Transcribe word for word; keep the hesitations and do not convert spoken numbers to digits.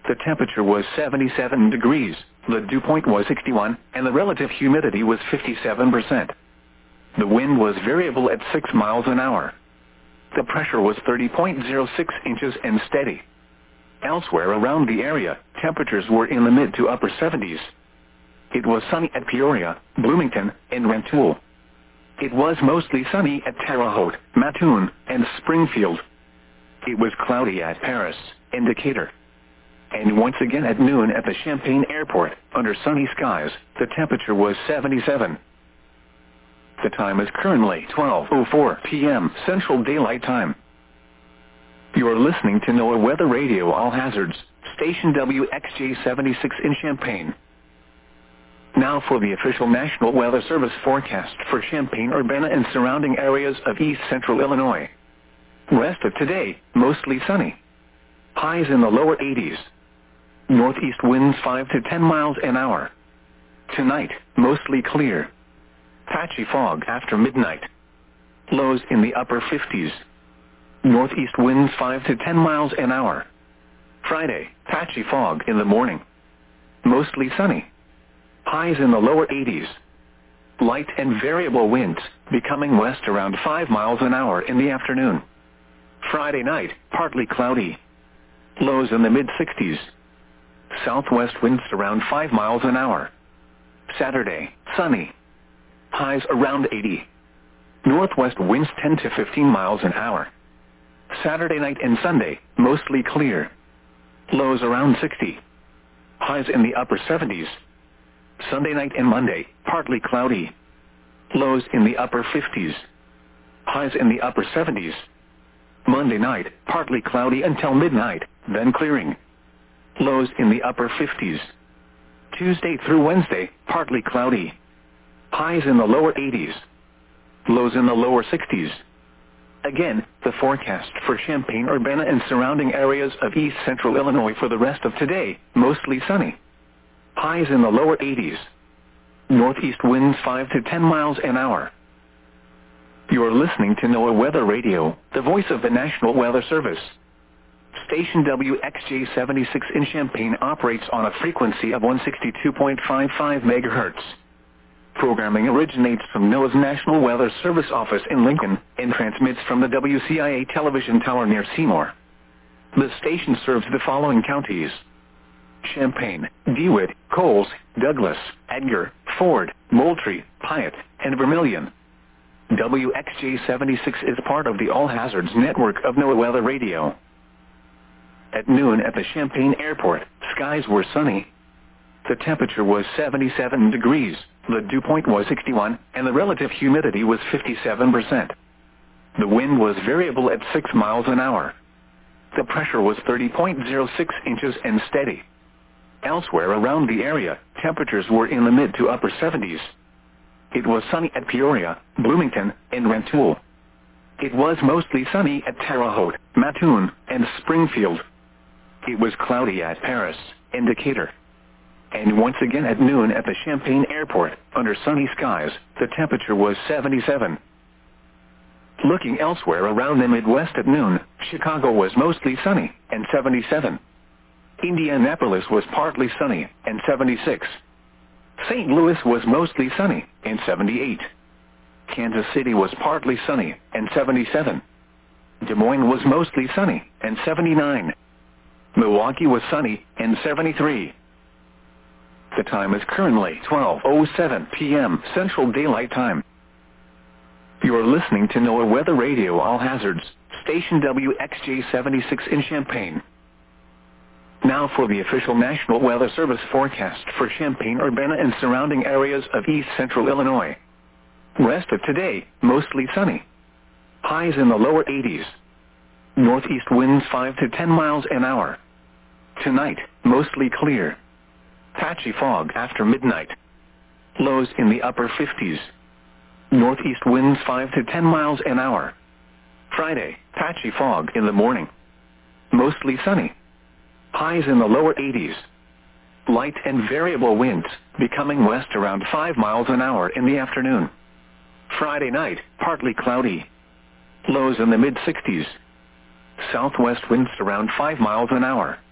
the temperature was seventy-seven degrees, the dew point was sixty-one, and the relative humidity was fifty-seven percent. The wind was variable at six miles an hour. The pressure was thirty point zero six inches and steady. Elsewhere around the area, temperatures were in the mid to upper seventies. It was sunny at Peoria, Bloomington, and Rantoul. It was mostly sunny at Terre Haute, Mattoon, and Springfield. It was cloudy at Paris and Decatur. And once again at noon at the Champaign Airport, under sunny skies, the temperature was seventy-seven. The time is currently twelve oh four p m Central Daylight Time. You are listening to NOAA Weather Radio All Hazards, station W X J seventy-six in Champaign. Now for the official National Weather Service forecast for Champaign-Urbana and surrounding areas of east central Illinois. Rest of today, mostly sunny. Highs in the lower eighties. Northeast winds five to ten miles an hour. Tonight, mostly clear. Patchy fog after midnight. Lows in the upper fifties. Northeast winds five to ten miles an hour. Friday, patchy fog in the morning. Mostly sunny. Highs in the lower eighties. Light and variable winds, becoming west around five miles an hour in the afternoon. Friday night, partly cloudy. Lows in the mid-sixties. Southwest winds around five miles an hour. Saturday, sunny. Highs around eighty. Northwest winds ten to fifteen miles an hour. Saturday night and Sunday, mostly clear. Lows around sixty. Highs in the upper seventies. Sunday night and Monday, partly cloudy. Lows in the upper fifties. Highs in the upper seventies. Monday night, partly cloudy until midnight, then clearing. Lows in the upper fifties. Tuesday through Wednesday, partly cloudy. Highs in the lower eighties. Lows in the lower sixties. Again, the forecast for Champaign-Urbana and surrounding areas of east central Illinois for the rest of today, mostly sunny. Highs in the lower eighties. Northeast winds five to ten miles an hour. You are listening to NOAA Weather Radio, the voice of the National Weather Service. Station W X J seventy-six in Champaign operates on a frequency of one sixty-two point five five megahertz. Programming originates from NOAA's National Weather Service office in Lincoln and transmits from the W C I A television tower near Seymour. The station serves the following counties: Champaign, DeWitt, Coles, Douglas, Edgar, Ford, Moultrie, Piatt, and Vermilion. W X J seventy-six is part of the All Hazards network of NOAA Weather Radio. At noon at the Champaign Airport, skies were sunny. The temperature was seventy-seven degrees, the dew point was sixty-one, and the relative humidity was fifty-seven percent. The wind was variable at six miles an hour. The pressure was thirty point zero six inches and steady. Elsewhere around the area, temperatures were in the mid to upper seventies. It was sunny at Peoria, Bloomington, and Rantoul. It was mostly sunny at Terre Haute, Mattoon, and Springfield. It was cloudy at Paris and Decatur. And once again at noon at the Champaign Airport, under sunny skies, the temperature was seventy-seven. Looking elsewhere around the Midwest at noon, Chicago was mostly sunny, and seventy-seven. Indianapolis was partly sunny, and seventy-six. Saint Louis was mostly sunny, and seventy-eight. Kansas City was partly sunny, and seventy-seven. Des Moines was mostly sunny, and seventy-nine. Milwaukee was sunny, and seventy-three. The time is currently twelve oh seven p m Central Daylight Time. You are listening to NOAA Weather Radio All Hazards, station W X J seventy-six in Champaign. Now for the official National Weather Service forecast for Champaign-Urbana and surrounding areas of east central Illinois. Rest of today, mostly sunny. Highs in the lower eighties. Northeast winds five to ten miles an hour. Tonight, mostly clear. Patchy fog after midnight. Lows in the upper fifties. Northeast winds five to ten miles an hour. Friday, patchy fog in the morning. Mostly sunny. Highs in the lower eighties. Light and variable winds, becoming west around five miles an hour in the afternoon. Friday night, partly cloudy. Lows in the mid-sixties. Southwest winds around five miles an hour.